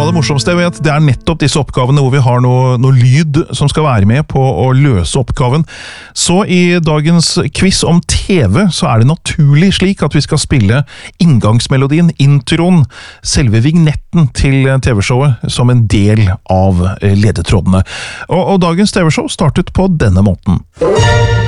det morsomste, jeg vet, det nettopp disse oppgavene hvor vi har noe lyd som skal være med på å løse oppgaven. Så i dagens quiz om TV så det naturlig slik at vi skal spille inngangsmelodien, introen, selve vignetten til TV-showet som en del av ledetrådene. Og dagens TV-show startet på denne måten.